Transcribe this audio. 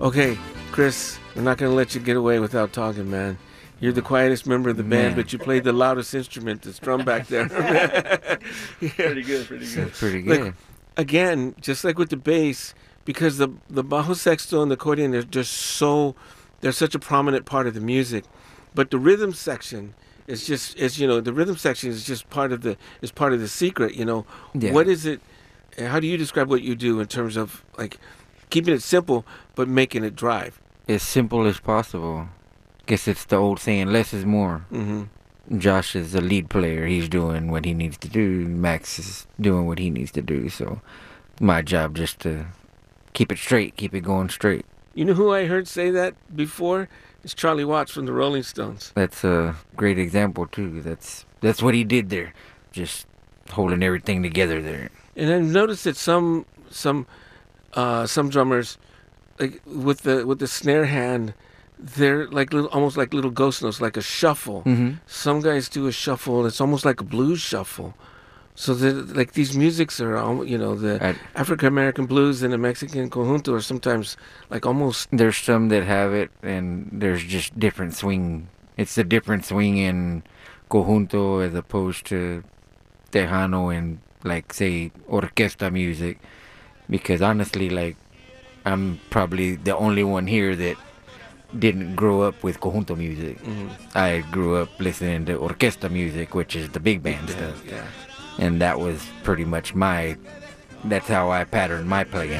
Okay, Chris, we're not going to let you get away without talking, man. You're the quietest member of the band, but you played the loudest instrument, the strum back there. Yeah. Pretty good. That's pretty good. Like, again, just like with the bass, because the bajo sexto and the accordion they're such a prominent part of the music, but the rhythm section the rhythm section is just part of the secret. Yeah. What is it? How do you describe what you do in terms of like keeping it simple but making it drive? As simple as possible. Guess it's the old saying, less is more. Mm-hmm. Josh is the lead player. He's doing what he needs to do. Max is doing what he needs to do. So my job just to keep it straight, keep it going straight. You know who I heard say that before? It's Charlie Watts from the Rolling Stones. That's a great example too. That's what he did there. Just holding everything together there. And I've noticed that some drummers, like with the snare hand, they're like almost like little ghost notes, like a shuffle. Mm-hmm. Some guys do a shuffle. It's almost like a blues shuffle. So like these musics are, the African American blues and the Mexican conjunto are sometimes like almost. There's some that have it, and there's just different swing. It's the different swing in conjunto as opposed to tejano and like say orquesta music. Because honestly, like I'm probably the only one here that didn't grow up with conjunto music. Mm-hmm. I grew up listening to orquesta music, which is the big band stuff. Yeah. And that was pretty much that's how I patterned my playing.